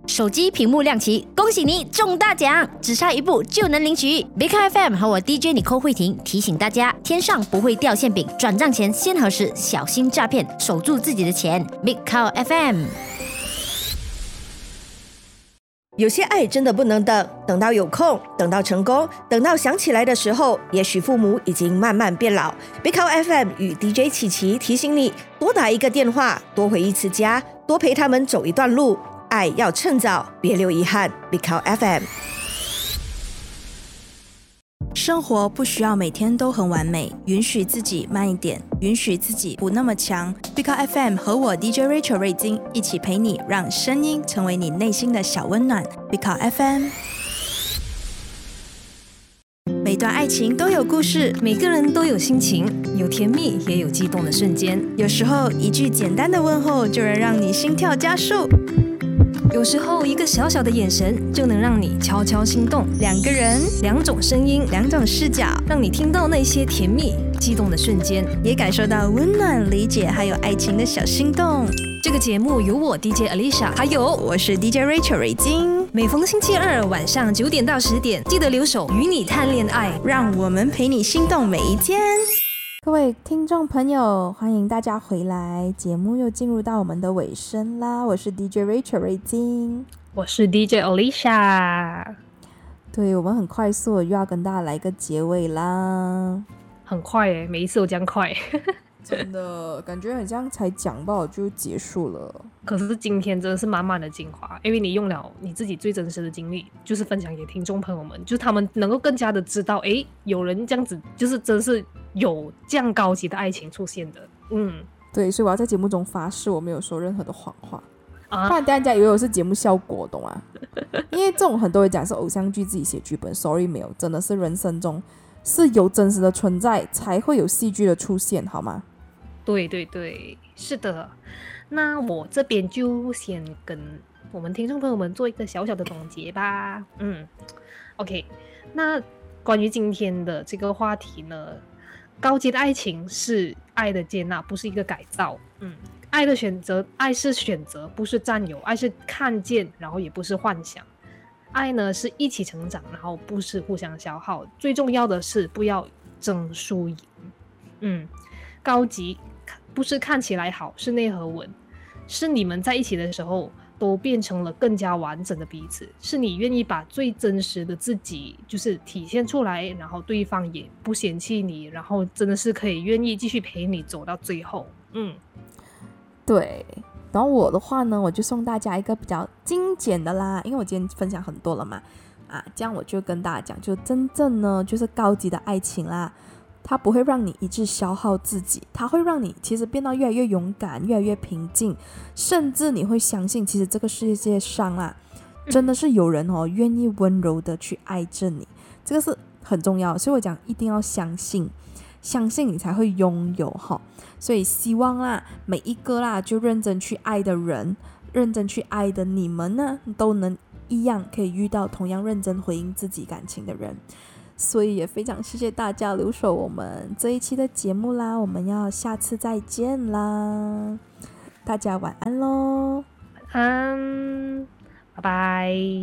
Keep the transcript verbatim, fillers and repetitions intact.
手机屏幕亮起，恭喜你中大奖，只差一步就能领取。Big Car F M 和我 D J Nicole 慧婷提醒大家，天上不会掉馅饼，转账前先核实，小心诈骗，守住自己的钱。Big Car F M。 有些爱真的不能等，等到有空，等到成功，等到想起来的时候，也许父母已经慢慢变老。Big Car F M 与 D J 琪琪提醒你，多打一个电话，多回一次家，多陪他们走一段路，爱要趁早，别留遗憾。Big Car F M。 生活不需要每天都很完美，允许自己慢一点，允许自己不那么强。Big Car F M 和我 D J Rachel 瑞金一起陪你，让声音成为你内心的小温暖。Big Car F M。每段爱情都有故事， 每个人都有心情，有甜蜜也有激动的瞬间。 有时候一句简单的问候就能让你心跳加速， 有时候一个小小的眼神就能让你悄悄心动。 两个人， 两种声音， 两种视角， 让你听到那些甜蜜激动的瞬间， 也感受到温暖、理解还有爱情的小心动。 这个节目由我 D J Alicia 还有我是 D J Rachel 瑞金， 每逢星期二晚上九点到十点，记得留守与你谈恋爱， 让我们陪你心动每一天。 各位听众朋友，欢迎大家回来，节目又进入到我们的尾声啦。我是 D J Rachel 瑞金， 我是 D J Alicia。 对，我们很快速的又要跟大家来一个结尾啦。 很快耶，每一次都这样快。 真的感觉很像才讲到就结束了。 可是今天真的是满满的精华，因为你用了你自己最真实的经历，就是分享给听众朋友们，就是他们能够更加的知道，哎，有人这样子，就是真是有这样高级的爱情出现的。嗯， 对，所以我要在节目中发誓，我没有说任何的谎话， 啊、 不然大家以为我是节目效果，懂吗？因为这种很多人讲是偶像剧自己写剧本 ，sorry 没有，真的是人生中是有真实的存在，才会有戏剧的出现，好吗？ 对对对，是的。那我这边就先跟我们听众朋友们做一个小小的总结吧。嗯 ，OK。那关于今天的这个话题呢，高级的爱情是爱的接纳，不是一个改造。嗯，爱的选择，爱是选择，不是占有；爱是看见，然后也不是幻想。爱呢是一起成长，然后不是互相消耗。最重要的是不要争输赢。嗯，高级不是看起来好，是内核稳，是你们在一起的时候都变成了更加完整的彼此，是你愿意把最真实的自己就是体现出来，然后对方也不嫌弃你，然后真的是可以愿意继续陪你走到最后。嗯， 对。然后我的话呢，我就送大家一个比较精简的啦，因为我今天分享很多了嘛，啊，这样我就跟大家讲，就真正呢就是高级的爱情啦，它不会让你一直消耗自己，它会让你其实变得越来越勇敢，越来越平静，甚至你会相信其实这个世界上啊真的是有人哦愿意温柔的去爱着你，这个是很重要，所以我讲一定要相信，相信你才会拥有哈。所以希望啦每一个啦就认真去爱的人，认真去爱的你们呢都能一样可以遇到同样认真回应自己感情的人。所以也非常谢谢大家留守我们这一期的节目啦，我们要下次再见啦，大家晚安咯。 晚安，拜拜。